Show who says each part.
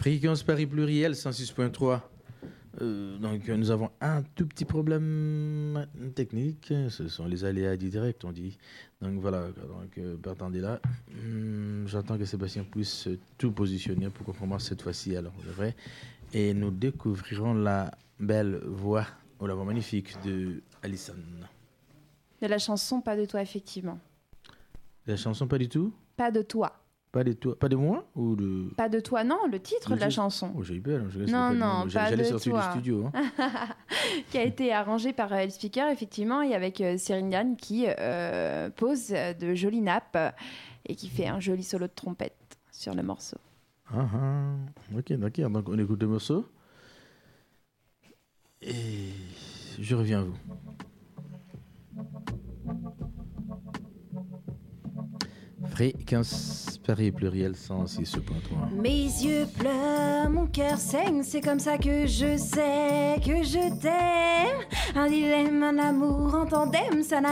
Speaker 1: Fréquence Paris pluriel 106.3. Donc nous avons un tout petit problème technique. Ce sont les aléas du direct, on dit. Donc voilà, attendez là. J'attends que Sébastien puisse tout positionner pour qu'on commence cette fois-ci alors le vrai. Et nous découvrirons la belle voix, ou la voix magnifique de Alison.
Speaker 2: De la chanson Pas de toi, effectivement.
Speaker 1: La chanson Pas du tout?
Speaker 2: Pas de toi.
Speaker 1: Pas de toi, pas de moi ou de...
Speaker 2: Pas de toi, non, le titre de la chanson.
Speaker 1: Oh, j'ai eu peur.
Speaker 2: Non,
Speaker 1: j'allais sortir du studio. Hein.
Speaker 2: Qui a été arrangé par El Speaker, effectivement, et avec Cyril Diane qui pose de jolies nappes et qui fait un joli solo de trompette sur le morceau.
Speaker 1: Ok, d'accord. Donc on écoute le morceau. Et je reviens à vous. Fréquence Paris pluriel 106.3.
Speaker 3: Mes yeux pleurent, mon cœur saigne, c'est comme ça que je sais que je t'aime. Un dilemme, un amour en tandem, ça n'a